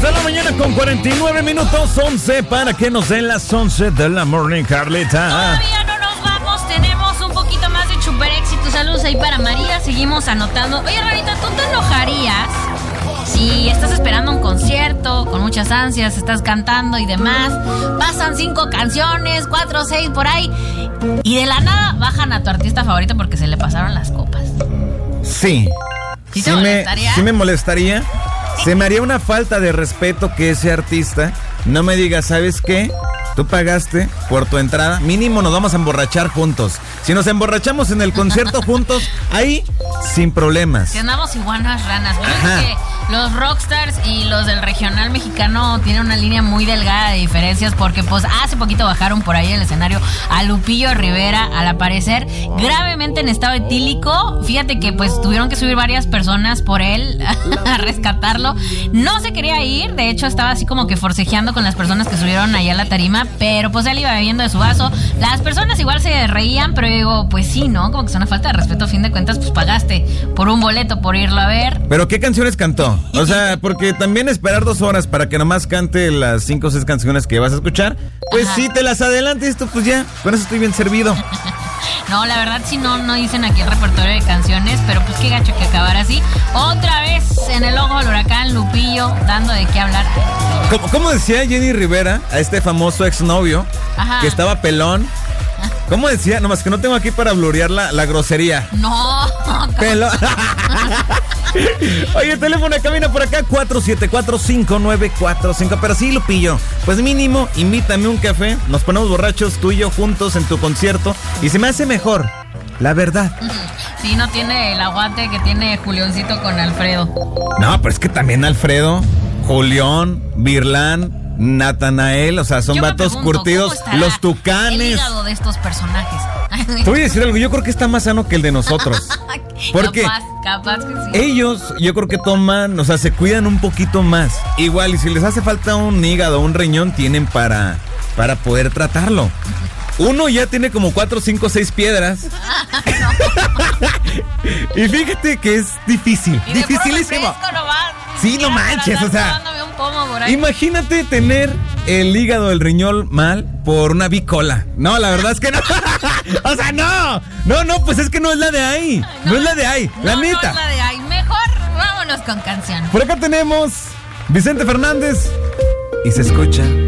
de la mañana con 49 minutos, 11 para que nos den las 11 de la morning, Carlita. Todavía no nos vamos, tenemos un poquito más de super éxito. Saludos ahí para María, seguimos anotando. Oye, Rarita, ¿tú te enojarías si estás esperando un concierto con muchas ansias, estás cantando y demás? Pasan 5 canciones, 4 o 6 por ahí, y de la nada bajan a tu artista favorito porque se le pasaron las copas. Sí. ¿Sí me molestaría? Se me haría una falta de respeto que ese artista no me diga, ¿sabes qué? Tú pagaste por tu entrada, mínimo nos vamos a emborrachar juntos. Si nos emborrachamos en el concierto juntos, ahí, sin problemas. Si andamos iguanas ranas. Bueno, es que los rockstars y los del regional mexicano tienen una línea muy delgada de diferencias, porque pues hace poquito bajaron por ahí el escenario a Lupillo Rivera, al aparecer gravemente en estado etílico. Fíjate que pues tuvieron que subir varias personas por él a rescatarlo. No se quería ir, de hecho estaba así como que forcejeando con las personas que subieron allá a la tarima, pero pues él iba bebiendo de su vaso. Las personas igual se reían, pero digo, pues sí, ¿no? Como que es una falta de respeto, a fin de cuentas, pues pagaste por un boleto, por irlo a ver. ¿Pero qué canciones cantó? O sea, porque también esperar 2 horas para que nomás cante las 5 o 6 canciones que vas a escuchar, pues sí, te las adelantes, tú pues ya, con eso estoy bien servido. No, la verdad sí no dicen aquí el repertorio de canciones, pero pues qué gacho que acabara así. Otra vez en el ojo del huracán, Lupillo, dando de qué hablar. ¿Cómo decía Jenny Rivera a este famoso exnovio que estaba pelón? ¿Cómo decía? Nomás que no tengo aquí para blurear la grosería. No. Pelón. Oye, teléfono de cabina por acá, 474-5945. Pero sí, Lupillo, pues mínimo, invítame un café. Nos ponemos borrachos tú y yo juntos en tu concierto y se me hace mejor, la verdad. Sí, no tiene el aguante que tiene Julioncito con Alfredo. No, pero es que también Alfredo, Julián, Virlán, Natanael, o sea, son vatos curtidos, los Tucanes. El hígado de estos personajes. Te voy a decir algo, yo creo que está más sano que el de nosotros. Porque capaz que sí. Ellos, yo creo que toman, o sea, se cuidan un poquito más. Igual, y si les hace falta un hígado, un riñón, tienen para poder tratarlo. Uno ya tiene como 4, 5, 6 piedras. Y fíjate que es difícil, y dificilísimo. Sí, no manches, o sea, imagínate tener el hígado, el riñón mal por una bicola. No, la verdad es que no. O sea, no, pues es que no es la de ahí. No es la de ahí, la neta. No es la de ahí. Mejor vámonos con canción. Por acá tenemos Vicente Fernández y se escucha